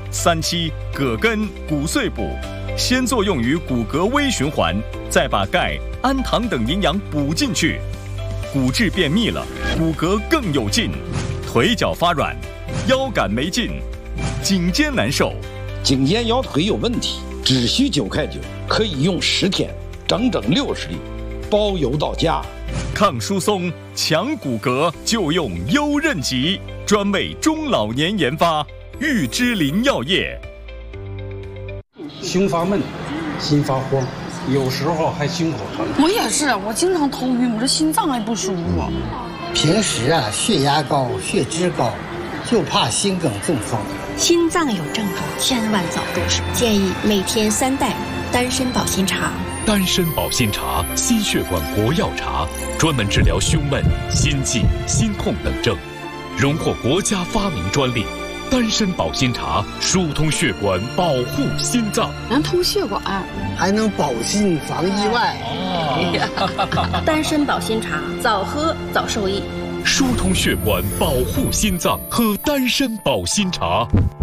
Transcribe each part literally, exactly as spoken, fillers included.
三七、葛根、骨碎补，先作用于骨骼微循环，再把钙、氨糖等营养补进去，骨质变密了，骨骼更有劲，腿脚发软，腰杆没劲，颈肩难受， 颈肩腰腿有问题，只需九块九，可以用十天，整整六十粒，包邮到家。 抗疏松、强骨骼就用优韧极，专为中老年研发，玉芝林药业。 胸发闷，心发慌，有时候还心口疼。 我也是，我经常头晕，我这心脏还不舒服。 平时啊，血压高，血脂高，就怕心梗中风。 心脏有症状，千万早重视。建议每天三袋丹参保心茶。 丹参保心茶，心血管国药茶，专门治疗胸闷、心悸、心痛等症，荣获国家发明专利。丹参保心茶疏通血管，保护心脏， 能通血管， 还能保心防意外。 哦、丹参保心茶，早喝早受益。 疏通血管，保护心脏，喝丹参保心茶。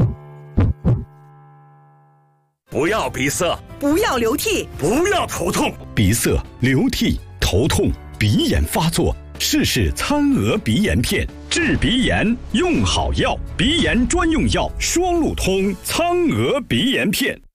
不要鼻塞， 不要流涕， 不要头痛。 鼻塞、流涕、头痛、鼻炎发作，试试苍娥鼻炎片，治鼻炎用好药，鼻炎专用药双路通苍娥鼻炎片。